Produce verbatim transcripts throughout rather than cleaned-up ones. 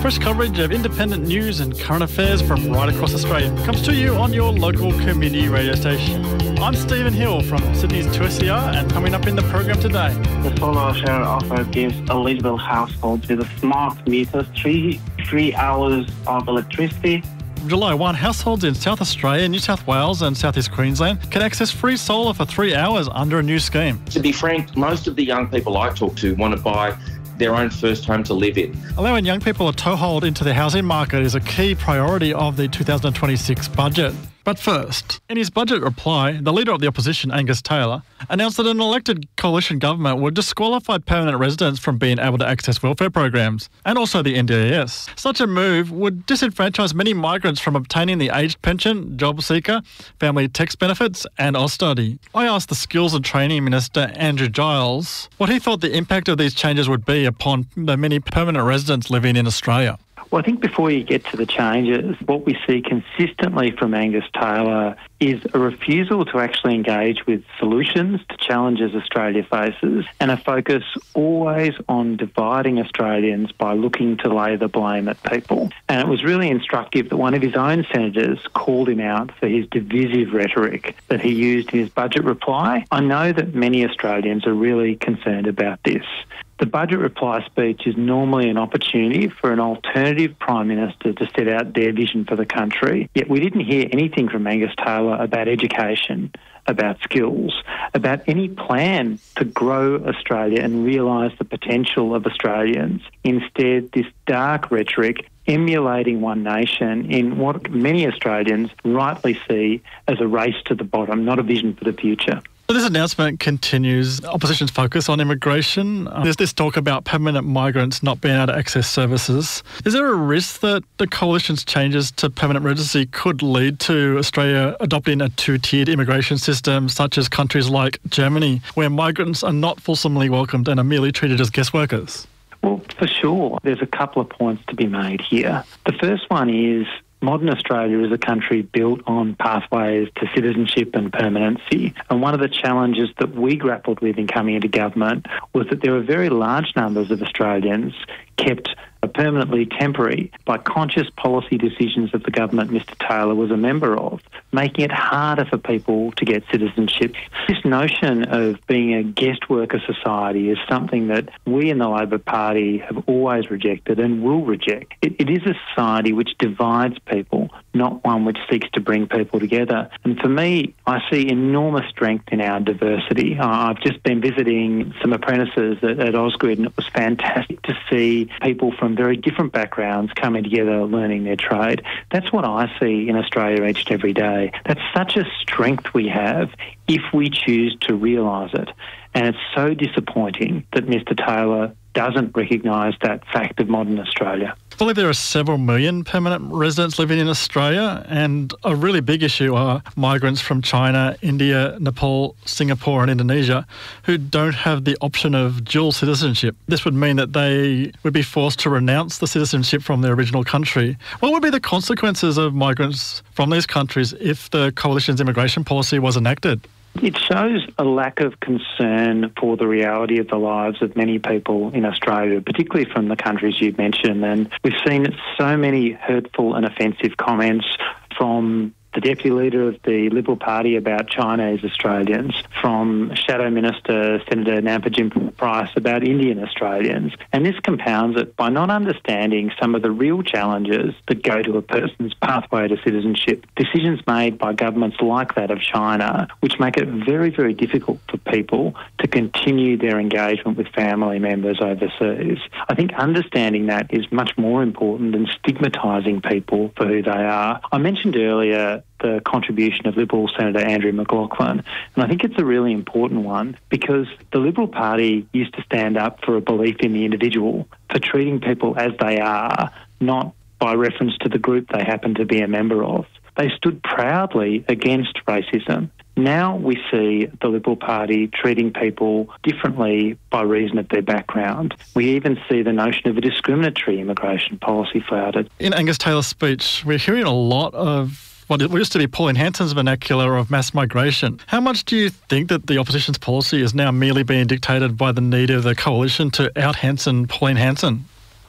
Fresh coverage of independent news and current affairs from right across Australia comes to you on your local community radio station. I'm Stephen Hill from Sydney's two S E R, and coming up in the program today. The solar share offer gives eligible households with smart meters three, three hours of electricity. July first, households in South Australia, New South Wales and South East Queensland can access free solar for three hours under a new scheme. To be frank, most of the young people I talk to want to buy their own first home to live in. Allowing young people a toehold into the housing market is a key priority of the two thousand twenty-six budget. But first, in his budget reply, the Leader of the Opposition, Angus Taylor, announced that an elected coalition government would disqualify permanent residents from being able to access welfare programs, and also the N D I S. Such a move would disenfranchise many migrants from obtaining the aged pension, job seeker, family tax benefits and Austudy. I asked the Skills and Training Minister, Andrew Giles, what he thought the impact of these changes would be upon the many permanent residents living in Australia. Well, I think before you get to the changes, what we see consistently from Angus Taylor is a refusal to actually engage with solutions to challenges Australia faces, and a focus always on dividing Australians by looking to lay the blame at people. And it was really instructive that one of his own senators called him out for his divisive rhetoric that he used in his budget reply. I know that many Australians are really concerned about this. The budget reply speech is normally an opportunity for an alternative Prime Minister to set out their vision for the country. Yet we didn't hear anything from Angus Taylor about education, about skills, about any plan to grow Australia and realise the potential of Australians. Instead, this dark rhetoric emulating One Nation in what many Australians rightly see as a race to the bottom, not a vision for the future. So this announcement continues opposition's focus on immigration. Uh, there's this talk about permanent migrants not being able to access services. Is there a risk that the coalition's changes to permanent residency could lead to Australia adopting a two-tiered immigration system, such as countries like Germany, where migrants are not fulsomely welcomed and are merely treated as guest workers? Well, for sure. There's a couple of points to be made here. The first one is modern Australia is a country built on pathways to citizenship and permanency. And one of the challenges that we grappled with in coming into government was that there were very large numbers of Australians kept permanently temporary by conscious policy decisions of the government Mister Taylor was a member of, making it harder for people to get citizenship. This notion of being a guest worker society is something that we in the Labor Party have always rejected and will reject. It, it is a society which divides people, not one which seeks to bring people together. And for me, I see enormous strength in our diversity. I've just been visiting some apprentices at, at Ausgrid, and it was fantastic to see people from very different backgrounds coming together, learning their trade. That's what I see in Australia each and every day. That's such a strength we have if we choose to realise it. And it's so disappointing that Mister Taylor doesn't recognise that fact of modern Australia. I believe there are several million permanent residents living in Australia, and a really big issue are migrants from China, India, Nepal, Singapore and Indonesia who don't have the option of dual citizenship. This would mean that they would be forced to renounce the citizenship from their original country. What would be the consequences of migrants from these countries if the coalition's immigration policy was enacted? It shows a lack of concern for the reality of the lives of many people in Australia, particularly from the countries you've mentioned. And we've seen so many hurtful and offensive comments from the Deputy Leader of the Liberal Party about Chinese Australians, from Shadow Minister Senator Nampijin Price about Indian Australians. And this compounds it by not understanding some of the real challenges that go to a person's pathway to citizenship. Decisions made by governments like that of China, which make it very, very difficult for people to continue their engagement with family members overseas. I think understanding that is much more important than stigmatising people for who they are. I mentioned earlier the contribution of Liberal Senator Andrew McLaughlin, and I think it's a really important one because the Liberal Party used to stand up for a belief in the individual, for treating people as they are, not by reference to the group they happen to be a member of. They stood proudly against racism. Now we see the Liberal Party treating people differently by reason of their background. We even see the notion of a discriminatory immigration policy flouted. In Angus Taylor's speech, we're hearing a lot of what used to be Pauline Hanson's vernacular of mass migration. How much do you think that the opposition's policy is now merely being dictated by the need of the coalition to out-Hanson Pauline Hanson?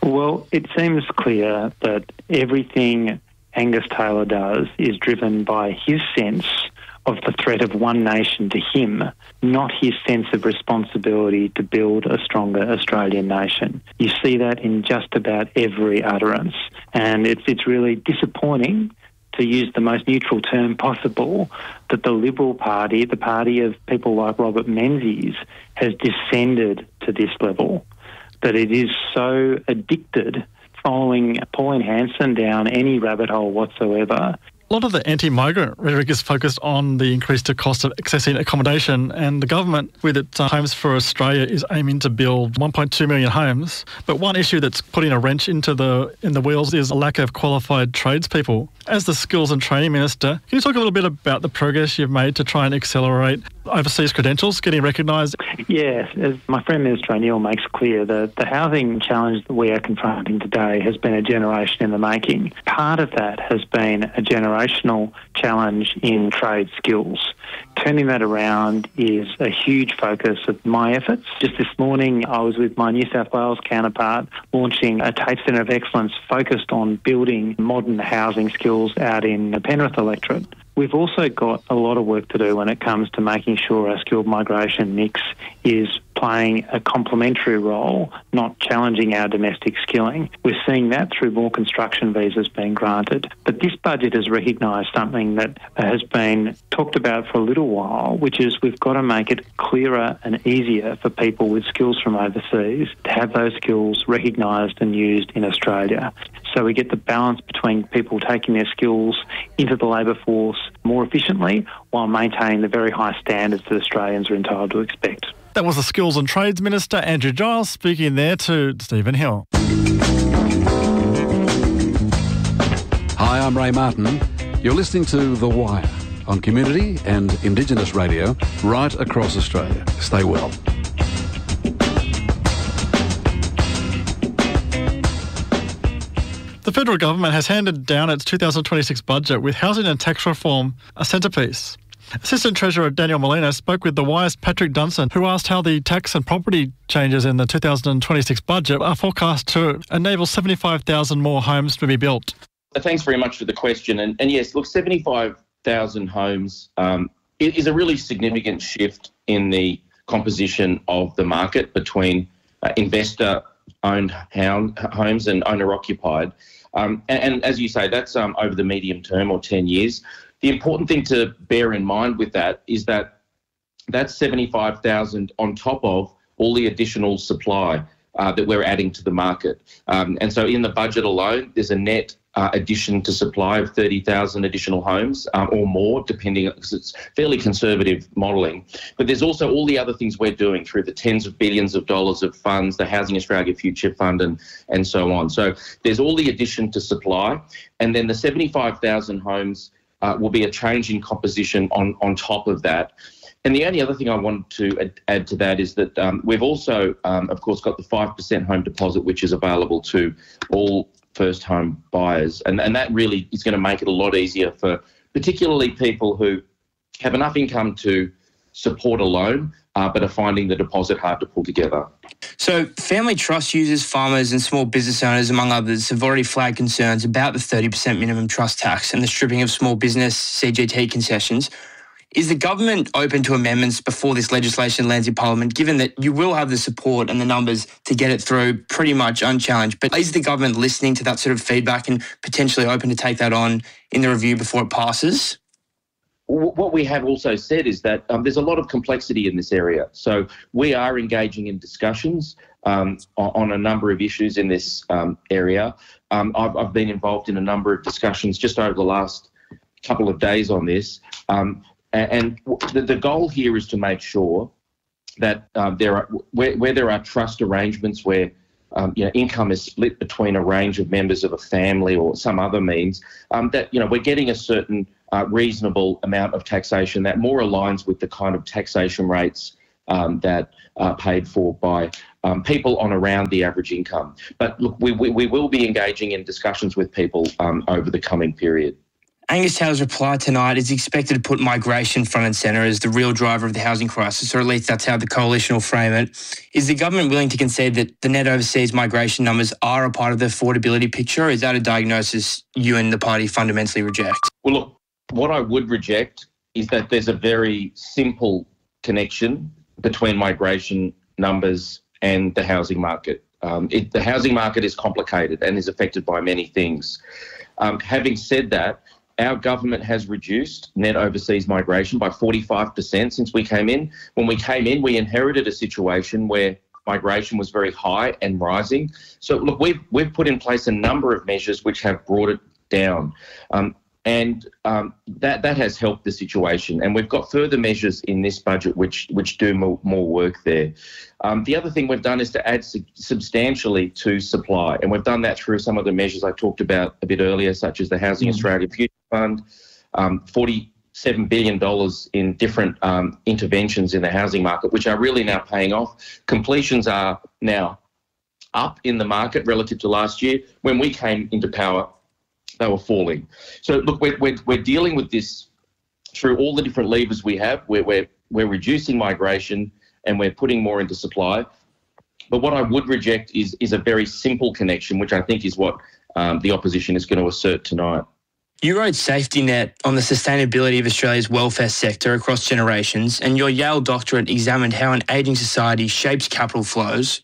Well, it seems clear that everything Angus Taylor does is driven by his sense of the threat of one nation to him, not his sense of responsibility to build a stronger Australian nation. You see that in just about every utterance, and it's it's really disappointing, to use the most neutral term possible, that the Liberal Party, the party of people like Robert Menzies, has descended to this level, that it is so addicted following Pauline Hanson down any rabbit hole whatsoever. A lot of the anti-migrant rhetoric is focused on the increased cost of accessing accommodation, and the government, with its uh, Homes for Australia, is aiming to build one point two million homes. But one issue that's putting a wrench into the in the wheels is a lack of qualified tradespeople. As the Skills and Training Minister, can you talk a little bit about the progress you've made to try and accelerate overseas credentials getting recognised? Yes, as my friend Minister O'Neill makes clear, the, the housing challenge that we are confronting today has been a generation in the making. Part of that has been a generational challenge in trade skills. Turning that around is a huge focus of my efforts. Just this morning, I was with my New South Wales counterpart launching a TAFE Centre of Excellence focused on building modern housing skills out in the Penrith electorate. We've also got a lot of work to do when it comes to making sure our skilled migration mix is playing a complementary role, not challenging our domestic skilling. We're seeing that through more construction visas being granted. But this budget has recognised something that has been talked about for a little while, which is we've got to make it clearer and easier for people with skills from overseas to have those skills recognised and used in Australia. So we get the balance between people taking their skills into the labour force more efficiently while maintaining the very high standards that Australians are entitled to expect. That was the Skills and Trades Minister, Andrew Giles, speaking there to Stephen Hill. Hi, I'm Ray Martin. You're listening to The Wire on Community and Indigenous Radio right across Australia. Stay well. The federal government has handed down its two thousand twenty-six budget with housing and tax reform a centrepiece. Assistant Treasurer Daniel Molina spoke with The Wire's Patrick Dunson, who asked how the tax and property changes in the two thousand twenty-six budget are forecast to enable seventy-five thousand more homes to be built. Thanks very much for the question. And, and yes, look, seventy-five thousand homes um, is a really significant shift in the composition of the market between uh, investor-owned homes and owner-occupied. Um, and, and as you say, that's um, over the medium term or ten years. The important thing to bear in mind with that is that that's seventy-five thousand on top of all the additional supply uh, that we're adding to the market. Um, and so in the budget alone, there's a net uh, addition to supply of thirty thousand additional homes um, or more, depending, because it's fairly conservative modelling. But there's also all the other things we're doing through the tens of billions of dollars of funds, the Housing Australia Future Fund and, and so on. So there's all the addition to supply. And then the seventy-five thousand homes Uh, will be a change in composition on, on top of that. And the only other thing I want to add, add to that is that um, we've also, um, of course, got the five percent home deposit, which is available to all first home buyers. And, and that really is going to make it a lot easier for particularly people who have enough income to support a loan, uh, but are finding the deposit hard to pull together. So family trust users, farmers and small business owners, among others, have already flagged concerns about the thirty percent minimum trust tax and the stripping of small business C G T concessions. Is the government open to amendments before this legislation lands in Parliament, given that you will have the support and the numbers to get it through pretty much unchallenged? But is the government listening to that sort of feedback and potentially open to take that on in the review before it passes? What we have also said is that um, there's a lot of complexity in this area. So we are engaging in discussions um, on, on a number of issues in this um, area. Um, I've, I've been involved in a number of discussions just over the last couple of days on this. Um, and the, the goal here is to make sure that um, there are where, where there are trust arrangements where Um, you know, income is split between a range of members of a family or some other means, um, that, you know, we're getting a certain uh, reasonable amount of taxation that more aligns with the kind of taxation rates um, that are paid for by um, people on around the average income. But look, we, we, we will be engaging in discussions with people um, over the coming period. Angus Taylor's reply tonight is expected to put migration front and centre as the real driver of the housing crisis, or at least that's how the coalition will frame it. Is the government willing to concede that the net overseas migration numbers are a part of the affordability picture, or is that a diagnosis you and the party fundamentally reject? Well, look, what I would reject is that there's a very simple connection between migration numbers and the housing market. Um, it, the housing market is complicated and is affected by many things. Um, having said that, our government has reduced net overseas migration by forty-five percent since we came in. When we came in, we inherited a situation where migration was very high and rising. So, look, we've, we've put in place a number of measures which have brought it down. Um, and um, that, that has helped the situation. And we've got further measures in this budget which, which do more, more work there. Um, the other thing we've done is to add su- substantially to supply. And we've done that through some of the measures I talked about a bit earlier, such as the Housing mm-hmm. Australia Future Fund, um, forty-seven billion dollars in different um, interventions in the housing market, which are really now paying off. Completions are now up in the market relative to last year. When we came into power, they were falling. So, look, we're, we're, we're dealing with this through all the different levers we have. We're, we're, we're reducing migration and we're putting more into supply. But what I would reject is, is a very simple connection, which I think is what um, the opposition is going to assert tonight. You wrote Safety Net on the sustainability of Australia's welfare sector across generations, and your Yale doctorate examined how an ageing society shapes capital flows.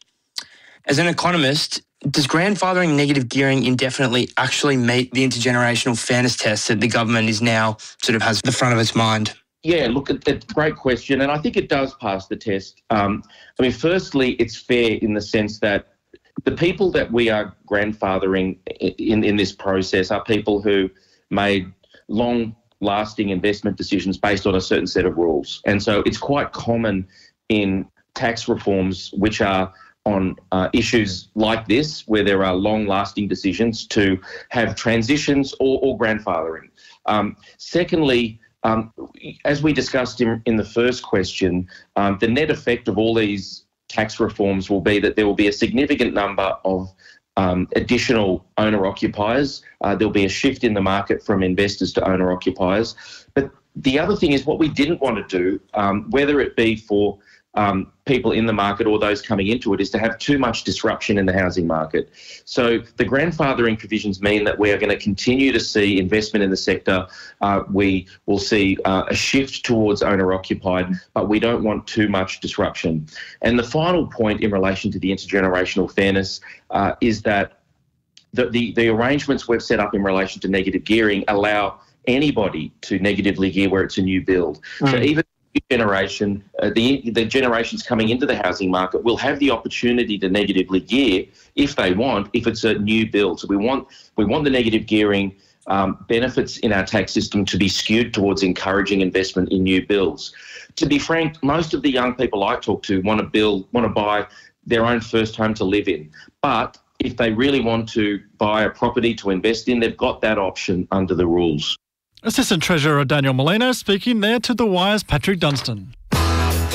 As an economist, does grandfathering negative gearing indefinitely actually meet the intergenerational fairness test that the government is now sort of has at the front of its mind? Yeah, look, it's a great question, and I think it does pass the test. Um, I mean, firstly, it's fair in the sense that the people that we are grandfathering in, in this process are people who made long-lasting investment decisions based on a certain set of rules. And so it's quite common in tax reforms which are on uh, issues like this, where there are long-lasting decisions, to have transitions or, or grandfathering. Um, secondly, um, as we discussed in, in the first question, um, the net effect of all these tax reforms will be that there will be a significant number of um, additional owner-occupiers. Uh, there'll be a shift in the market from investors to owner-occupiers. But the other thing is, what we didn't want to do, um, whether it be for Um, people in the market or those coming into it, is to have too much disruption in the housing market. So the grandfathering provisions mean that we are going to continue to see investment in the sector. Uh, we will see uh, a shift towards owner-occupied, but we don't want too much disruption. And the final point in relation to the intergenerational fairness uh, is that the, the, the arrangements we've set up in relation to negative gearing allow anybody to negatively gear where it's a new build. Mm. So even generation, uh, the the generations coming into the housing market will have the opportunity to negatively gear if they want, if it's a new build. So we want we want the negative gearing um, benefits in our tax system to be skewed towards encouraging investment in new builds. To be frank, most of the young people I talk to want to build, want to buy their own first home to live in. But if they really want to buy a property to invest in, they've got that option under the rules. Assistant Treasurer Daniel Molino speaking there to The Wire's Patrick Dunstan.